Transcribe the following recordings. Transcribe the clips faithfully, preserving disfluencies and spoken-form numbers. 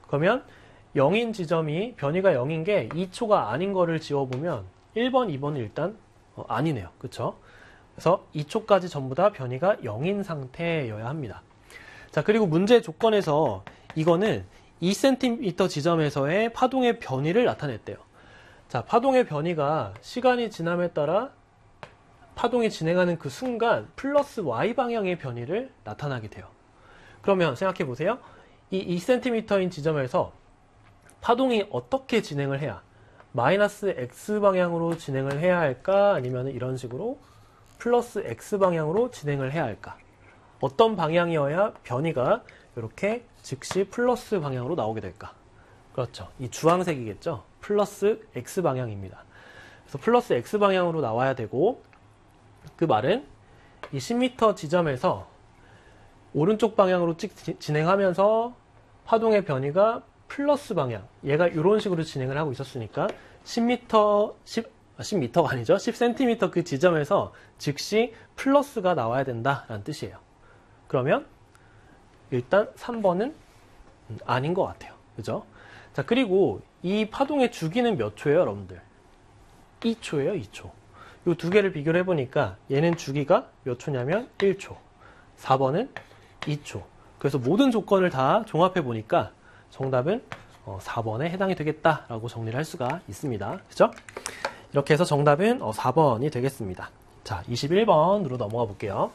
그러면 영인 지점이 변이가 영인 게 이 초가 아닌 거를 지워보면 일 번, 이 번은 일단 어, 아니네요. 그쵸? 그래서 이 초까지 전부 다 변이가 영인 상태여야 합니다. 자, 그리고 문제 조건에서 이거는 이 센티미터 지점에서의 파동의 변이를 나타냈대요. 자, 파동의 변이가 시간이 지남에 따라 파동이 진행하는 그 순간 플러스 y 방향의 변이를 나타나게 돼요. 그러면 생각해 보세요. 이 이 센티미터인 지점에서 파동이 어떻게 진행을 해야 마이너스 x 방향으로 진행을 해야 할까? 아니면 이런 식으로 플러스 x 방향으로 진행을 해야 할까? 어떤 방향이어야 변이가 이렇게 즉시 플러스 방향으로 나오게 될까? 그렇죠. 이 주황색이겠죠? 플러스 x 방향입니다. 그래서 플러스 x 방향으로 나와야 되고, 그 말은 이 십 미터 지점에서 오른쪽 방향으로 찍 진행하면서 파동의 변이가 플러스 방향, 얘가 이런 식으로 진행을 하고 있었으니까 십 미터, 십, 십 미터가 아니죠. 십 센티미터 그 지점에서 즉시 플러스가 나와야 된다라는 뜻이에요. 그러면 일단 삼 번은 아닌 것 같아요. 그죠? 자, 그리고 이 파동의 주기는 몇 초예요, 여러분들? 이 초예요, 이 초. 이 두 개를 비교를 해보니까 얘는 주기가 몇 초냐면 일 초. 사 번은 이 초. 그래서 모든 조건을 다 종합해보니까 정답은 사 번에 해당이 되겠다라고 정리를 할 수가 있습니다. 그죠? 이렇게 해서 정답은 사 번이 되겠습니다. 자, 이십일 번으로 넘어가 볼게요.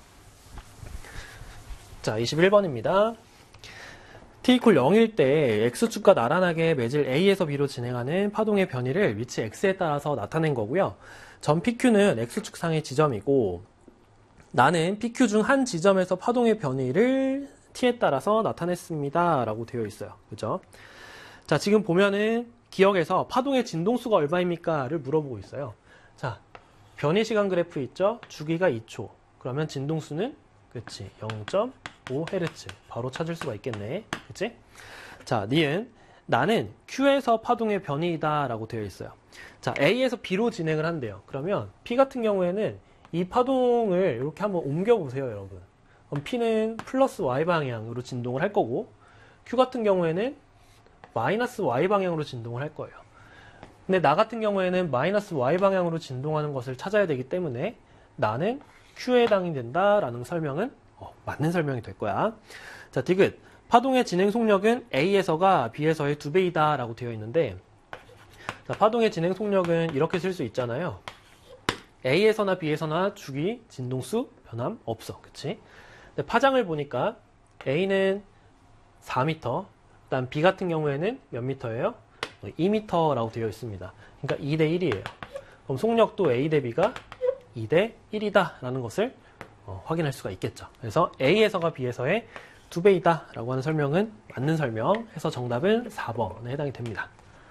자, 이십일 번입니다. t 이퀄 영일 때 x축과 나란하게 매질 a에서 b로 진행하는 파동의 변이를 위치 x에 따라서 나타낸 거고요. 전 pq는 x축상의 지점이고, 나는 pq 중 한 지점에서 파동의 변이를 t에 따라서 나타냈습니다 라고 되어 있어요. 그죠? 자, 지금 보면은 기억에서 파동의 진동수가 얼마입니까? 를 물어보고 있어요. 자, 변이 시간 그래프 있죠? 주기가 이 초. 그러면 진동수는 그치 영 점 오 헤르츠 바로 찾을 수가 있겠네. 그치? 자, 니은 나는 Q에서 파동의 변이이다 라고 되어 있어요. 자, A에서 B로 진행을 한대요. 그러면 P 같은 경우에는 이 파동을 이렇게 한번 옮겨 보세요, 여러분. 그럼 P는 플러스 Y 방향으로 진동을 할 거고, Q 같은 경우에는 마이너스 Y 방향으로 진동을 할 거예요. 근데 나 같은 경우에는 마이너스 Y 방향으로 진동하는 것을 찾아야 되기 때문에 나는 Q에 해당이 된다라는 설명은 어, 맞는 설명이 될 거야. 자, 디귿. 파동의 진행 속력은 A에서가 B에서의 두 배이다 라고 되어 있는데, 자, 파동의 진행 속력은 이렇게 쓸 수 있잖아요. A에서나 B에서나 주기, 진동수, 변함 없어. 그치? 근데 파장을 보니까 A는 사 미터, 그다음 B 같은 경우에는 몇 미터예요? 이 미터라고 되어 있습니다. 그러니까 이 대 일이에요. 그럼 속력도 A 대 B가 이 대 일이다 라는 것을 어, 확인할 수가 있겠죠. 그래서 A에서가 B에서의 두 배이다 라고 하는 설명은 맞는 설명 해서 정답은 사 번에 해당이 됩니다.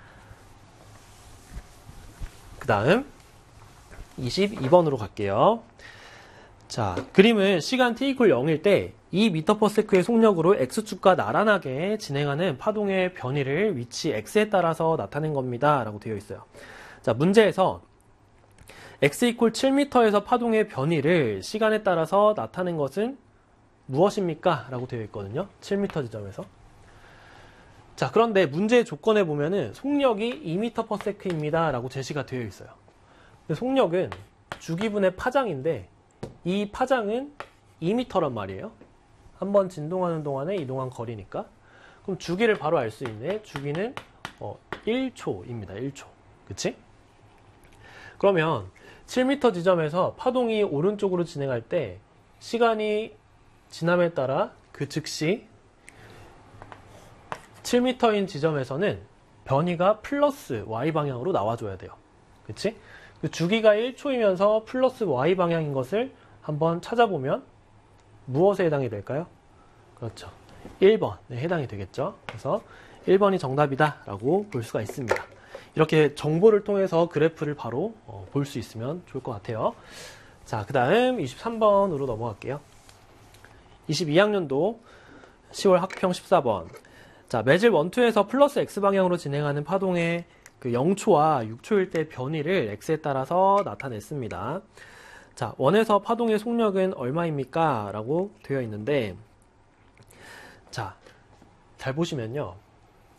그 다음 이십이 번으로 갈게요. 자, 그림은 시간 t 이퀄 영일 때 이 미터 퍼 세컨드의 속력으로 x축과 나란하게 진행하는 파동의 변이를 위치 x에 따라서 나타낸 겁니다 라고 되어 있어요. 자, 문제에서 x 이퀄 칠 미터에서 파동의 변이를 시간에 따라서 나타낸 것은 무엇입니까? 라고 되어 있거든요. 칠 미터 지점에서. 자, 그런데 문제의 조건에 보면은 속력이 이 미터 퍼 세컨드입니다 라고 제시가 되어 있어요. 근데 속력은 주기분의 파장인데 이 파장은 이 미터란 말이에요. 한번 진동하는 동안에 이동한 거리니까. 그럼 주기를 바로 알 수 있네. 주기는 어, 일 초입니다. 일 초. 그치? 그러면 칠 미터 지점에서 파동이 오른쪽으로 진행할 때 시간이 지남에 따라 그 즉시 칠 미터인 지점에서는 변이가 플러스 Y 방향으로 나와줘야 돼요. 그치? 그 주기가 일 초이면서 플러스 Y 방향인 것을 한번 찾아보면 무엇에 해당이 될까요? 그렇죠. 일 번에 해당이 되겠죠. 그래서 일 번이 정답이다 라고 볼 수가 있습니다. 이렇게 정보를 통해서 그래프를 바로 어, 볼 수 있으면 좋을 것 같아요. 자, 그 다음 이십삼 번으로 넘어갈게요. 이십이 학년도 시월 학평 십사 번. 자, 매질 일, 이에서 플러스 X방향으로 진행하는 파동의 그 영 초와 육 초일 때 변이를 X에 따라서 나타냈습니다. 자, 일에서 파동의 속력은 얼마입니까? 라고 되어 있는데, 자, 잘 보시면요.